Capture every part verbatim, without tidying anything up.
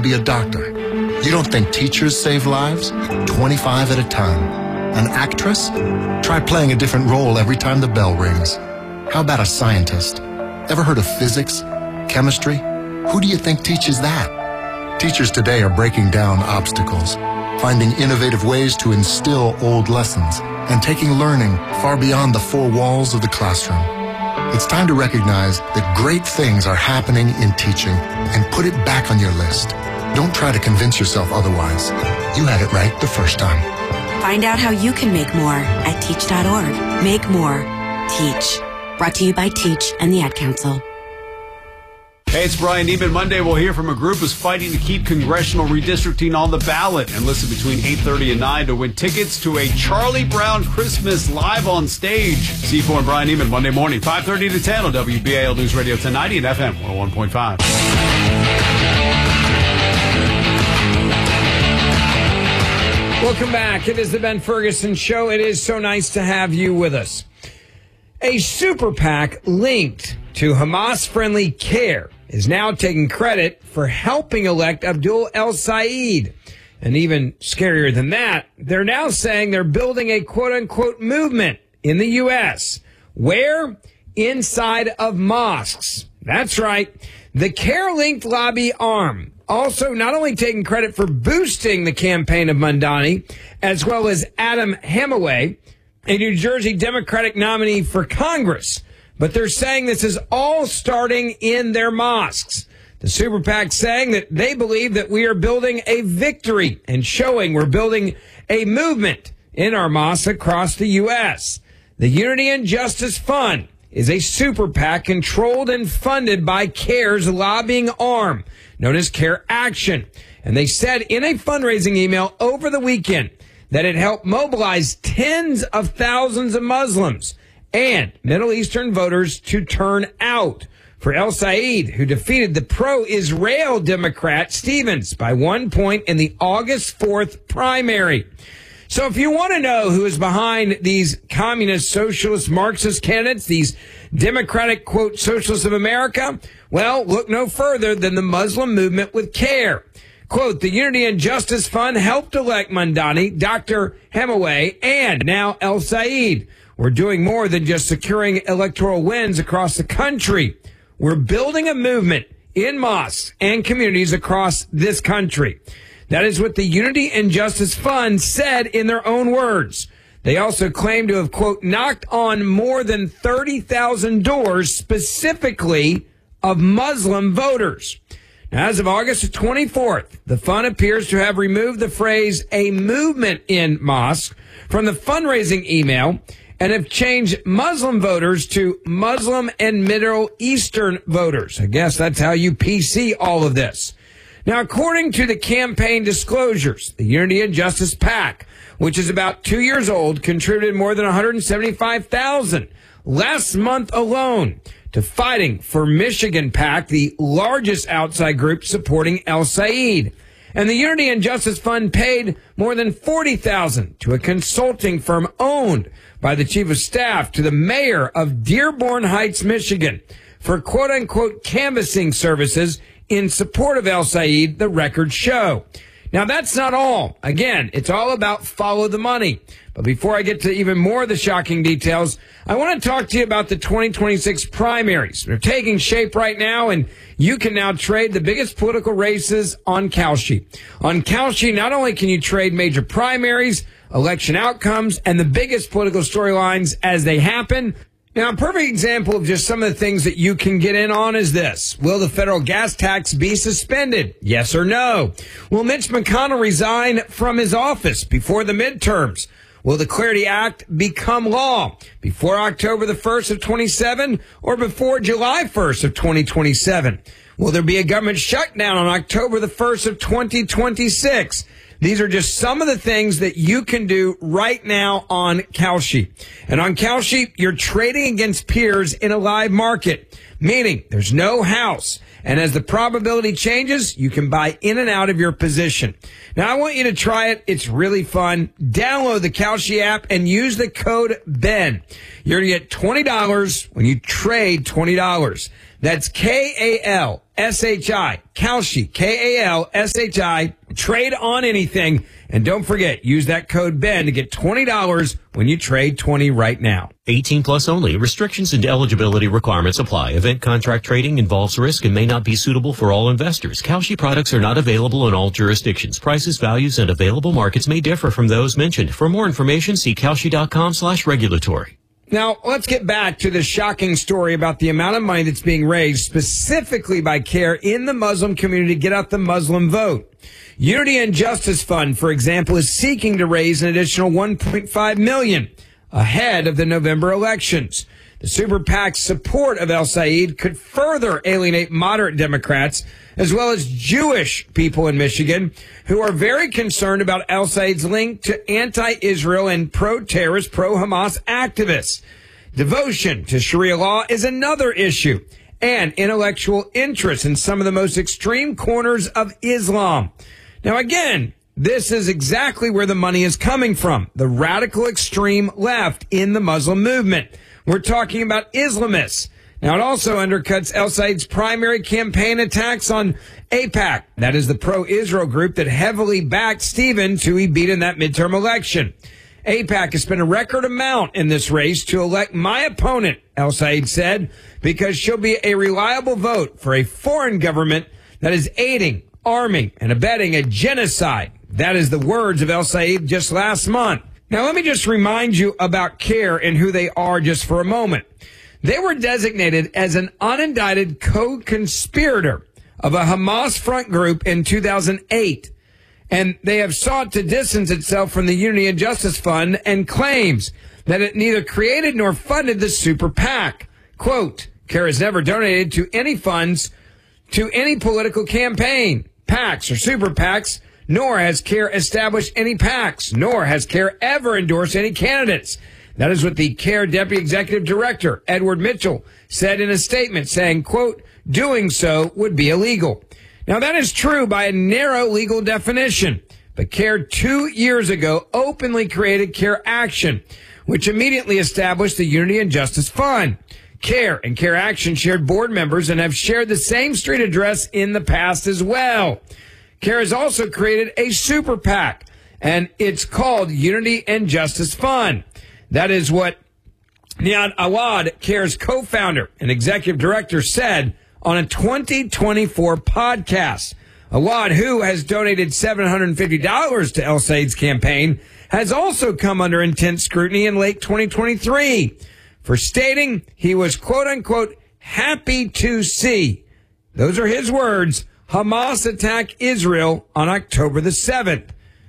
be a doctor. You don't think teachers save lives? twenty-five at a time. An actress? Try playing a different role every time the bell rings. How about a scientist? Ever heard of physics? Chemistry? Who do you think teaches that? Teachers today are breaking down obstacles, finding innovative ways to instill old lessons, and taking learning far beyond the four walls of the classroom. It's time to recognize that great things are happening in teaching and put it back on your list. Don't try to convince yourself otherwise. You had it right the first time. Find out how you can make more at teach dot org. Make more. Teach. Brought to you by Teach and the Ad Council. Hey, it's Brian Neiman. Monday, we'll hear from a group who's fighting to keep congressional redistricting on the ballot. And listen between eight thirty and nine to win tickets to a Charlie Brown Christmas live on stage. C four and Brian Neiman, Monday morning, five thirty to ten on W B A L News Radio ten ninety and F M one oh one point five. Welcome back. It is the Ben Ferguson Show. It is so nice to have you with us. A super PAC linked to Hamas-friendly CARE is now taking credit for helping elect Abdul El-Sayed. And even scarier than that, they're now saying they're building a quote-unquote movement in the U S. Where? Inside of mosques. That's right. The CARE-linked lobby arm also not only taking credit for boosting the campaign of Mamdani, as well as Adam Hemaway, a New Jersey Democratic nominee for Congress. But they're saying this is all starting in their mosques. The Super PAC saying that they believe that we are building a victory and showing we're building a movement in our mosques across the U S. The Unity and Justice Fund is a Super PAC controlled and funded by CARE's lobbying arm, known as CARE Action. And they said in a fundraising email over the weekend that it helped mobilize tens of thousands of Muslims and Middle Eastern voters to turn out for El-Sayed, who defeated the pro-Israel Democrat Stevens by one point in the August fourth primary. So if you want to know who is behind these communist, socialist, Marxist candidates, these Democratic, quote, socialists of America, well, look no further than the Muslim movement with CARE. Quote, the Unity and Justice Fund helped elect Mamdani, Doctor Hemaway, and now El-Sayed. We're doing more than just securing electoral wins across the country. We're building a movement in mosques and communities across this country. That is what the Unity and Justice Fund said in their own words. They also claim to have, quote, knocked on more than thirty thousand doors specifically of Muslim voters. Now, as of August twenty-fourth, the fund appears to have removed the phrase a movement in mosque from the fundraising email and have changed Muslim voters to Muslim and Middle Eastern voters. I guess that's how you P C all of this. Now, according to the campaign disclosures, the Unity and Justice PAC, which is about two years old, contributed more than one hundred seventy-five thousand dollars last month alone to fighting for Michigan PAC, the largest outside group supporting El-Sayed. And the Unity and Justice Fund paid more than forty thousand dollars to a consulting firm owned by the chief of staff to the mayor of Dearborn Heights, Michigan, for quote-unquote canvassing services in support of El-Sayed, the records show. Now, that's not all. Again, it's all about follow the money. But before I get to even more of the shocking details, I want to talk to you about the twenty twenty-six primaries. They're taking shape right now, and you can now trade the biggest political races on Kalshi. On Kalshi, not only can you trade major primaries, election outcomes, and the biggest political storylines as they happen. Now, a perfect example of just some of the things that you can get in on is this. Will the federal gas tax be suspended? Yes or no? Will Mitch McConnell resign from his office before the midterms? Will the Clarity Act become law before October the first of twenty-seven or before July first of twenty twenty-seven? Will there be a government shutdown on October the first of twenty twenty-six? These are just some of the things that you can do right now on Kalshi. And on Kalshi, you're trading against peers in a live market, meaning there's no house. And as the probability changes, you can buy in and out of your position. Now, I want you to try it. It's really fun. Download the Kalshi app and use the code BEN. You're going to get twenty dollars when you trade twenty dollars. That's K A L S H I, Kalshi, K A L S H I. Trade on anything. And don't forget, use that code Ben to get twenty dollars when you trade twenty right now. eighteen plus only. Restrictions and eligibility requirements apply. Event contract trading involves risk and may not be suitable for all investors. Kalshi products are not available in all jurisdictions. Prices, values, and available markets may differ from those mentioned. For more information, see Kalshi.com slash regulatory. Now, let's get back to the shocking story about the amount of money that's being raised specifically by CARE in the Muslim community to get out the Muslim vote. Unity and Justice Fund, for example, is seeking to raise an additional one point five million dollars ahead of the November elections. The super PAC's support of El Said could further alienate moderate Democrats as well as Jewish people in Michigan who are very concerned about El Said's link to anti-Israel and pro-terrorist, pro-Hamas activists. Devotion to Sharia law is another issue, and intellectual interest in some of the most extreme corners of Islam. Now, again, this is exactly where the money is coming from, the radical extreme left in the Muslim movement. We're talking about Islamists. Now, it also undercuts El Said's primary campaign attacks on AIPAC. That is the pro-Israel group that heavily backed Stevens, who he beat in that midterm election. AIPAC has spent a record amount in this race to elect my opponent, El Said said, because she'll be a reliable vote for a foreign government that is aiding, arming, and abetting a genocide. That is the words of El Said just last month. Now, let me just remind you about CARE and who they are just for a moment. They were designated as an unindicted co-conspirator of a Hamas front group in two thousand eight. And they have sought to distance itself from the Unity and Justice Fund and claims that it neither created nor funded the super PAC. Quote, CARE has never donated to any funds to any political campaign, PACs or super PACs, nor has CARE established any PACs, nor has CARE ever endorsed any candidates. That is what the CARE Deputy Executive Director, Edward Mitchell, said in a statement saying, quote, doing so would be illegal. Now, that is true by a narrow legal definition, but CARE two years ago openly created CARE Action, which immediately established the Unity and Justice Fund. CARE and CARE Action shared board members and have shared the same street address in the past as well. CARE has also created a super PAC, and it's called Unity and Justice Fund. That is what Niad Awad, CARE's co-founder and executive director, said on a twenty twenty-four podcast. Awad, who has donated seven hundred fifty dollars to El Said's campaign, has also come under intense scrutiny in late twenty twenty-three for stating he was, quote unquote, happy to see, those are his words, Hamas attack Israel on October the seventh.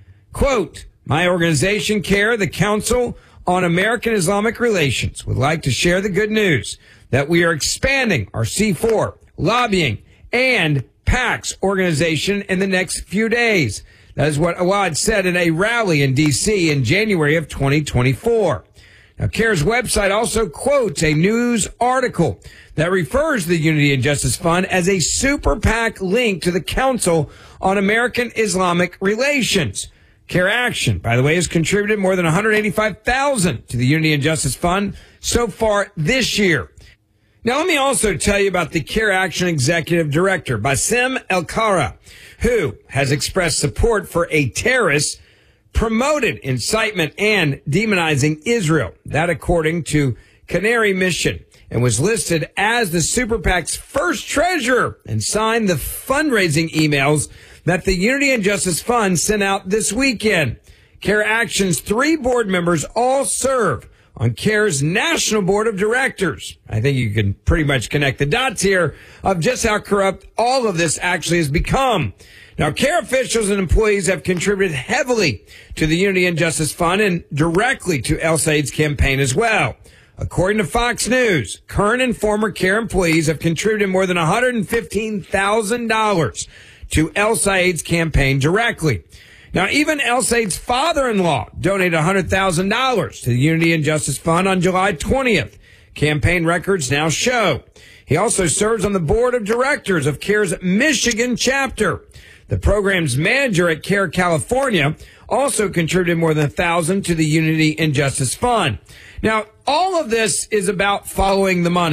Quote, my organization, CARE, the Council on American Islamic Relations, would like to share the good news that we are expanding our C four, lobbying, and PACs organization in the next few days. That is what Awad said in a rally in D C in January of twenty twenty-four. Now, CARE's website also quotes a news article that refers to the Unity and Justice Fund as a super PAC linked to the Council on American Islamic Relations. CARE Action, by the way, has contributed more than one hundred eighty-five thousand dollars to the Unity and Justice Fund so far this year. Now, let me also tell you about the CARE Action Executive Director, Bassem El-Kara, who has expressed support for a terrorist promoted incitement and demonizing Israel. That according to Canary Mission, and was listed as the super PAC's first treasurer and signed the fundraising emails that the Unity and Justice Fund sent out this weekend. CARE Action's three board members all serve on CARE's National Board of Directors. I think you can pretty much connect the dots here of just how corrupt all of this actually has become. Now, CARE officials and employees have contributed heavily to the Unity and Justice Fund and directly to El Said's campaign as well. According to Fox News, current and former CARE employees have contributed more than one hundred fifteen thousand dollars to El Said's campaign directly. Now, even El Said's father-in-law donated one hundred thousand dollars to the Unity and Justice Fund on July twentieth. Campaign records now show. He also serves on the board of directors of CARE's Michigan chapter. The program's manager at CARE California also contributed more than one thousand dollars to the Unity and Justice Fund. Now, all of this is about following the money.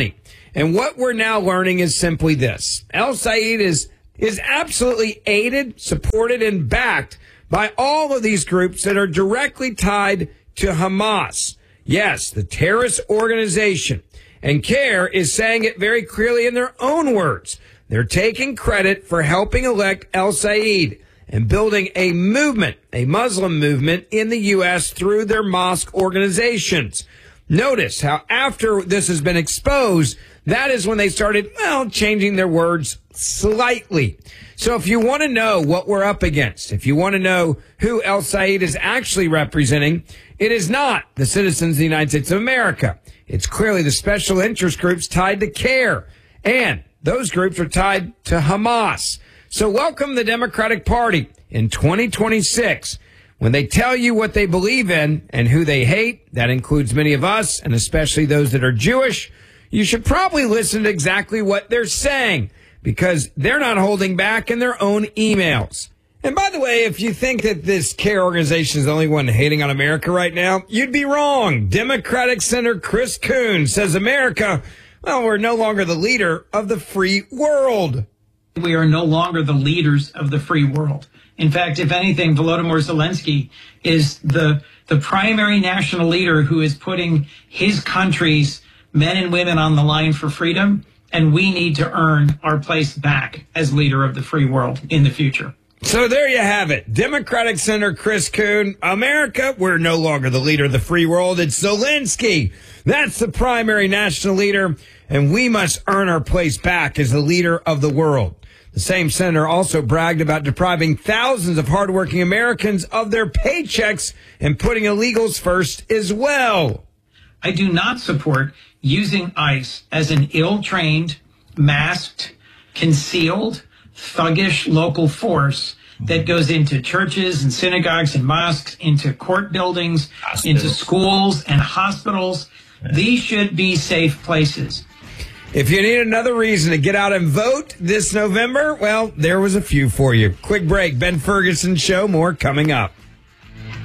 And what we're now learning is simply this. El-Sayed is, is absolutely aided, supported, and backed by all of these groups that are directly tied to Hamas. Yes, the terrorist organization. And CARE is saying it very clearly in their own words. They're taking credit for helping elect El-Sayed and building a movement, a Muslim movement in the U S through their mosque organizations. Notice how after this has been exposed, that is when they started, well, changing their words slightly. So if you want to know what we're up against, if you want to know who El-Sayed is actually representing, it is not the citizens of the United States of America. It's clearly the special interest groups tied to CARE. And those groups are tied to Hamas. So welcome the Democratic Party in twenty twenty-six. When they tell you what they believe in and who they hate, that includes many of us, and especially those that are Jewish, you should probably listen to exactly what they're saying, because they're not holding back in their own emails. And by the way, if you think that this CARE organization is the only one hating on America right now, you'd be wrong. Democratic Senator Chris Coons says America, well, we're no longer the leader of the free world. We are no longer the leaders of the free world. In fact, if anything, Volodymyr Zelensky is the the primary national leader who is putting his country's men and women on the line for freedom, and we need to earn our place back as leader of the free world in the future. So there you have it. Democratic Senator Chris Coons, America, we're no longer the leader of the free world. It's Zelensky. That's the primary national leader, and we must earn our place back as the leader of the world. The same senator also bragged about depriving thousands of hardworking Americans of their paychecks and putting illegals first as well. I do not support using ICE as an ill-trained, masked, concealed, thuggish local force that goes into churches and synagogues and mosques, into court buildings, hospitals. Into schools and hospitals. Yeah. These should be safe places. If you need another reason to get out and vote this November, well, there was a few for you. Quick break. Ben Ferguson Show. More coming up.